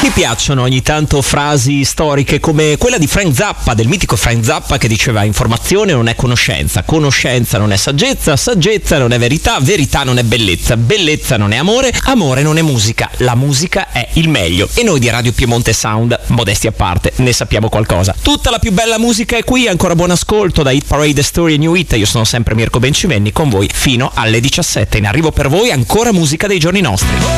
Mi piacciono ogni tanto frasi storiche come quella di Frank Zappa, del mitico Frank Zappa, che diceva: informazione non è conoscenza, conoscenza non è saggezza, saggezza non è verità, verità non è bellezza, bellezza non è amore, amore non è musica, la musica è il meglio. E noi di Radio Piemonte Sound, modesti a parte, ne sappiamo qualcosa. Tutta la più bella musica è qui, ancora buon ascolto da Hit Parade Story e New Hit. Io sono sempre Mirko Bencivenni con voi fino alle 17. In arrivo per voi ancora musica dei giorni nostri.